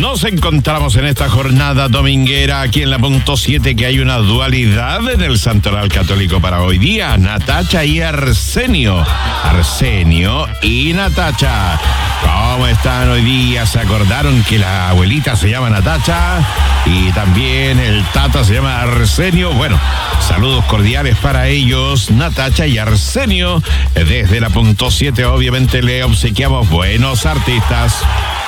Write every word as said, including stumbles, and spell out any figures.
Nos encontramos en esta jornada dominguera aquí en la punto siete, que hay una dualidad en el Santoral Católico para hoy día. Natacha y Arsenio. Arsenio y Natacha. ¿Cómo están hoy día? ¿Se acordaron que la abuelita se llama Natacha? Y también el tata se llama Arsenio. Bueno, saludos cordiales para ellos, Natacha y Arsenio. Desde la punto siete, obviamente, le obsequiamos buenos artistas.